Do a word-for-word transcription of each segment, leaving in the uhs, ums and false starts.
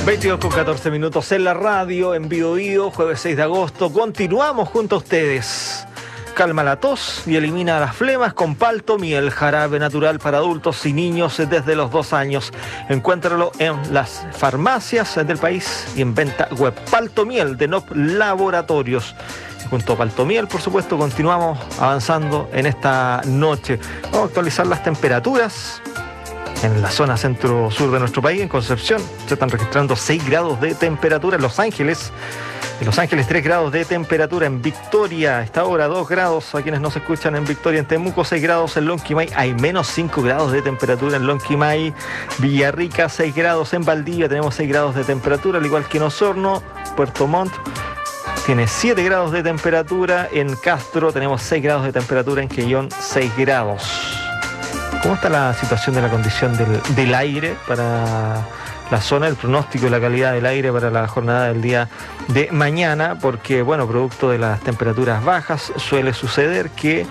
veintidós con catorce minutos en la radio, en Bio Bio, jueves seis de agosto. Continuamos junto a ustedes. Calma la tos y elimina las flemas con Paltomiel, jarabe natural para adultos y niños desde los dos años. Encuéntralo en las farmacias del país y en venta web. Paltomiel de Nop Laboratorios. Junto a Paltomiel, por supuesto, continuamos avanzando en esta noche. Vamos a actualizar las temperaturas. En la zona centro-sur de nuestro país, en Concepción, se están registrando seis grados de temperatura. En Los Ángeles, en Los Ángeles tres grados de temperatura. En Victoria, a esta hora dos grados. A quienes nos escuchan en Victoria, en Temuco seis grados. En Lonquimay hay menos cinco grados de temperatura. En Lonquimay, Villarrica seis grados. En Valdivia tenemos seis grados de temperatura, al igual que en Osorno. Puerto Montt tiene siete grados de temperatura. En Castro tenemos seis grados de temperatura. En Quellón seis grados. ¿Cómo está la situación de la condición del, del aire para la zona, el pronóstico de la calidad del aire para la jornada del día de mañana? Porque, bueno, producto de las temperaturas bajas, suele suceder que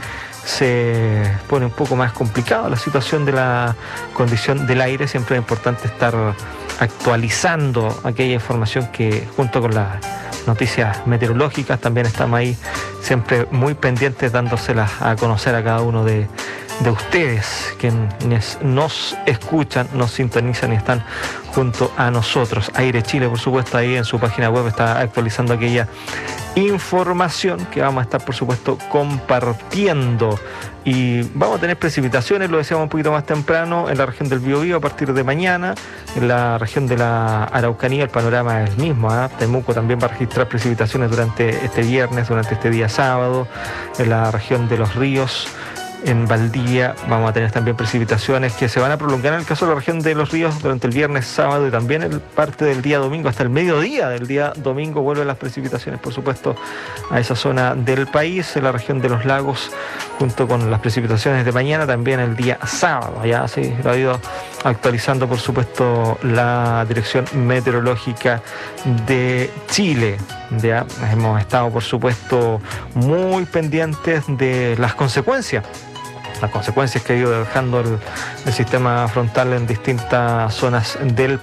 se pone un poco más complicado la situación de la condición del aire. Siempre es importante estar actualizando aquella información que, junto con las noticias meteorológicas, también estamos ahí siempre muy pendientes, dándoselas a conocer a cada uno de de ustedes, quienes nos escuchan, nos sintonizan y están junto a nosotros. Aire Chile, por supuesto, ahí en su página web está actualizando aquella información que vamos a estar, por supuesto, compartiendo. Y vamos a tener precipitaciones, lo decíamos un poquito más temprano, en la región del Biobío a partir de mañana. En la región de la Araucanía el panorama es el mismo, ¿eh? Temuco también va a registrar precipitaciones durante este viernes, durante este día sábado. En la región de Los Ríos, en Valdivia, vamos a tener también precipitaciones que se van a prolongar en el caso de la región de Los Ríos durante el viernes, sábado y también el parte del día domingo, hasta el mediodía del día domingo vuelven las precipitaciones, por supuesto, a esa zona del país. En la región de los lagos, junto con las precipitaciones de mañana, también el día sábado. Ya sí, lo ha ido actualizando, por supuesto, la Dirección Meteorológica de Chile. Ya hemos estado, por supuesto, muy pendientes de las consecuencias. Las consecuencias que ha ido dejando el, el sistema frontal en distintas zonas del